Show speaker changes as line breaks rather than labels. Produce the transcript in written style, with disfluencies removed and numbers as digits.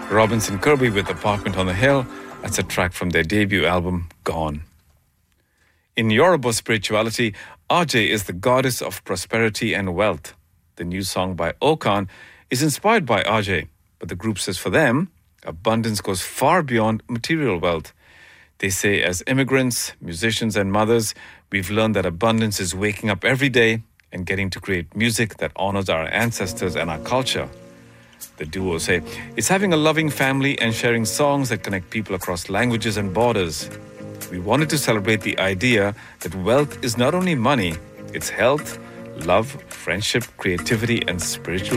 Robinson Kirby with Apartment on the Hill. That's a track from their debut album, Gone. In Yoruba spirituality, Ajay is the goddess of prosperity and wealth. The new song by Okan is inspired by Ajay, but the group says for them, abundance goes far beyond material wealth. They say as immigrants, musicians and mothers, we've learned that abundance is waking up every day and getting to create music that honors our ancestors and our culture. The duo say it's having a loving family and sharing songs that connect people across languages and borders. We wanted to celebrate the idea that wealth is not only money, it's health, love, friendship, creativity and spiritual